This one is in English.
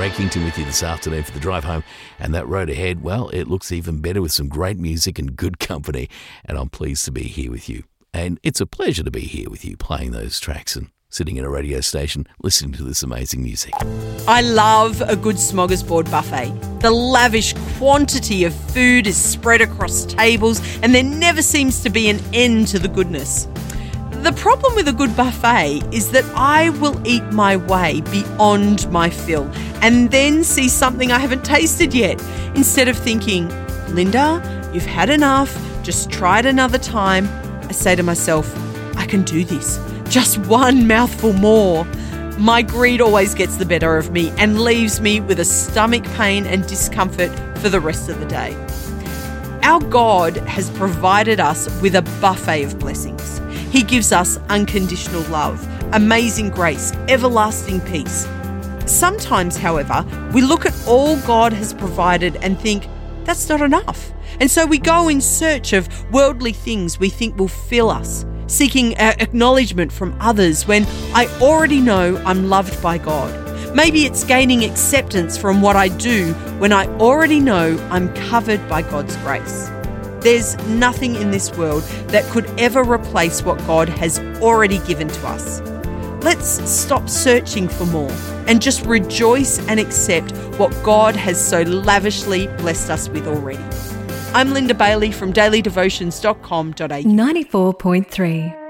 Rakington with you this afternoon for the drive home. And that road ahead, well, it looks even better with some great music and good company. And I'm pleased to be here with you. And it's a pleasure to be here with you playing those tracks and sitting in a radio station listening to this amazing music. I love a good smorgasbord buffet. The lavish quantity of food is spread across tables and there never seems to be an end to the goodness. The problem with a good buffet is that I will eat my way beyond my fill and then see something I haven't tasted yet. Instead of thinking, Linda, you've had enough, just try it another time, I say to myself, I can do this. Just one mouthful more. My greed always gets the better of me and leaves me with a stomach pain and discomfort for the rest of the day. Our God has provided us with a buffet of blessings. He gives us unconditional love, amazing grace, everlasting peace. Sometimes, however, we look at all God has provided and think, that's not enough. And so we go in search of worldly things we think will fill us, seeking acknowledgement from others when I already know I'm loved by God. Maybe it's gaining acceptance from what I do when I already know I'm covered by God's grace. There's nothing in this world that could ever replace what God has already given to us. Let's stop searching for more and just rejoice and accept what God has so lavishly blessed us with already. I'm Linda Bailey from dailydevotions.com.au. 94.3